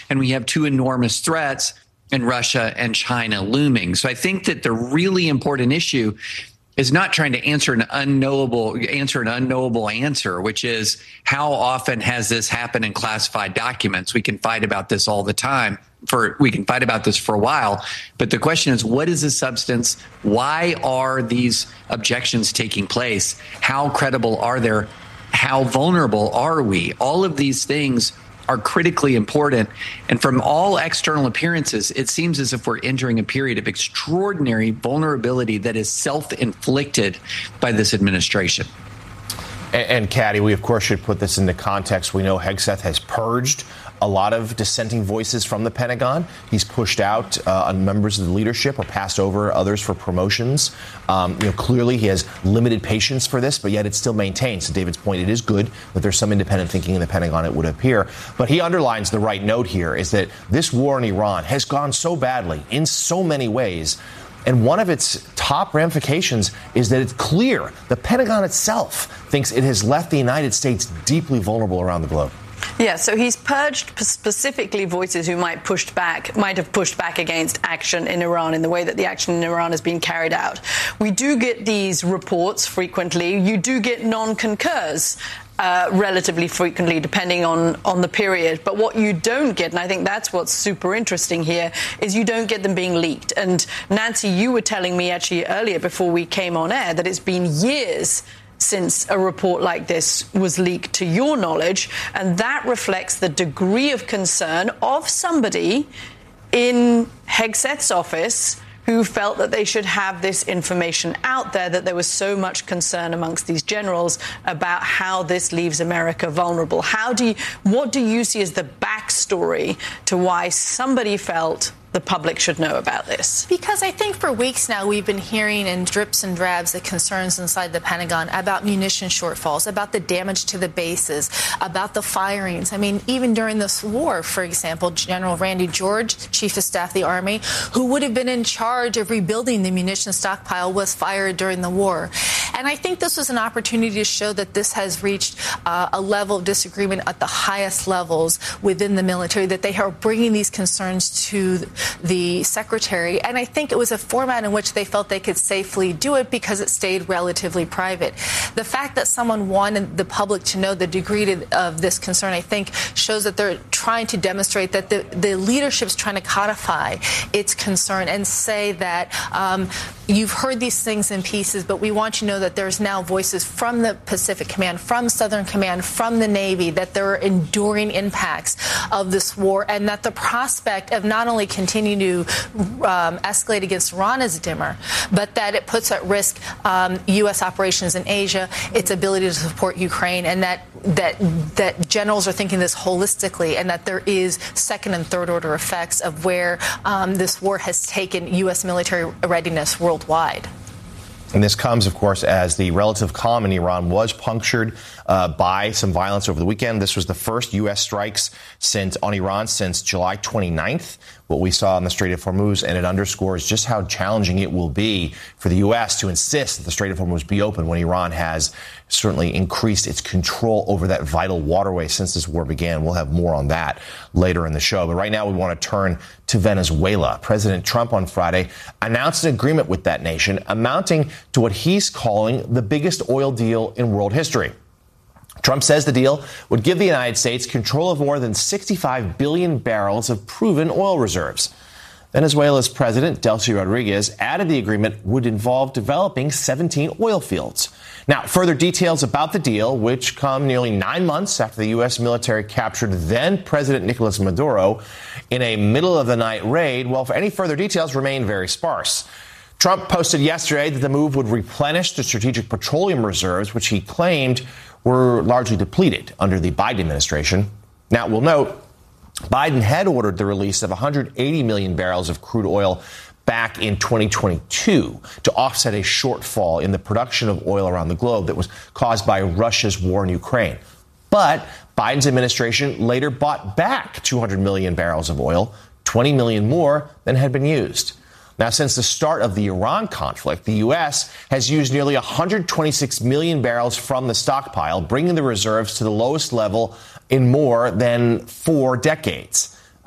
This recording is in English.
and we have two enormous threats in Russia and China looming. So I think that the really important issue is not trying to answer an unknowable answer, which is how often has this happened in classified documents? We can fight about this all the time. We can fight about this for a while, but the question is, what is the substance? Why are these objections taking place? How credible are they? How vulnerable are we? All of these things are critically important. And from all external appearances, it seems as if we're entering a period of extraordinary vulnerability that is self-inflicted by this administration. And Caddy, we of course should put this into context. We know Hegseth has purged a lot of dissenting voices from the Pentagon. He's pushed out members of the leadership or passed over others for promotions. Clearly he has limited patience for this, but yet it still maintains, to David's point, it is good that there's some independent thinking in the Pentagon, it would appear. But he underlines the right note here is that this war in Iran has gone so badly in so many ways. And one of its top ramifications is that it's clear the Pentagon itself thinks it has left the United States deeply vulnerable around the globe. Yeah, so he's purged specifically voices who might have pushed back against action in Iran in the way that the action in Iran has been carried out. We do get these reports frequently. You do get non-concurs relatively frequently, depending on the period. But what you don't get, and I think that's what's super interesting here, is you don't get them being leaked. And Nancy, you were telling me actually earlier before we came on air that it's been years since a report like this was leaked, to your knowledge, and that reflects the degree of concern of somebody in Hegseth's office who felt that they should have this information out there, that there was so much concern amongst these generals about how this leaves America vulnerable. What do you see as the backstory to why somebody felt the public should know about this? Because I think for weeks now we've been hearing in drips and drabs the concerns inside the Pentagon about munition shortfalls, about the damage to the bases, about the firings. I mean, even during this war, for example, General Randy George, Chief of Staff of the Army, who would have been in charge of rebuilding the munition stockpile, was fired during the war. And I think this was an opportunity to show that this has reached a level of disagreement at the highest levels within the military, that they are bringing these concerns to the secretary. And I think it was a format in which they felt they could safely do it because it stayed relatively private. The fact that someone wanted the public to know the degree of this concern, I think, shows that they're trying to demonstrate that the leadership's trying to codify its concern and say that you've heard these things in pieces, but we want you to know that there's now voices from the Pacific Command, from Southern Command, from the Navy, that there are enduring impacts of this war, and that the prospect of not only continue to escalate against Iran is dimmer, but that it puts at risk U.S. operations in Asia, its ability to support Ukraine, and that generals are thinking this holistically, and that there is second and third order effects of where this war has taken U.S. military readiness worldwide. And this comes, of course, as the relative calm in Iran was punctured by some violence over the weekend. This was the first U.S. strikes on Iran since July 29th, what we saw in the Strait of Hormuz, and it underscores just how challenging it will be for the U.S. to insist that the Strait of Hormuz be open when Iran has certainly increased its control over that vital waterway since this war began. We'll have more on that later in the show. But right now we want to turn to Venezuela. President Trump on Friday announced an agreement with that nation amounting to what he's calling the biggest oil deal in world history. Trump says the deal would give the United States control of more than 65 billion barrels of proven oil reserves. Venezuela's president, Delcy Rodriguez, added the agreement would involve developing 17 oil fields. Now, further details about the deal, which come nearly 9 months after the U.S. military captured then-President Nicolas Maduro in a middle-of-the-night raid, well, for any further details remain very sparse. Trump posted yesterday that the move would replenish the strategic petroleum reserves, which he claimed were largely depleted under the Biden administration. Now, we'll note, Biden had ordered the release of 180 million barrels of crude oil back in 2022 to offset a shortfall in the production of oil around the globe that was caused by Russia's war in Ukraine. But Biden's administration later bought back 200 million barrels of oil, 20 million more than had been used. Now, since the start of the Iran conflict, the U.S. has used nearly 126 million barrels from the stockpile, bringing the reserves to the lowest level in more than 4 decades.